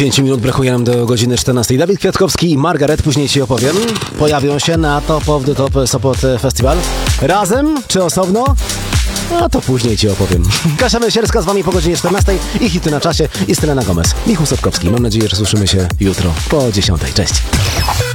5 minut brakuje nam do godziny 14. Dawid Kwiatkowski i Margaret, później ci opowiem, pojawią się na Top of the Top Sopot Festival. Razem czy osobno? No to później ci opowiem. Kasia Mysierska z wami po godzinie 14 i hity na czasie i Selena Gomez. Michał Sotkowski. Mam nadzieję, że słyszymy się jutro po 10. Cześć.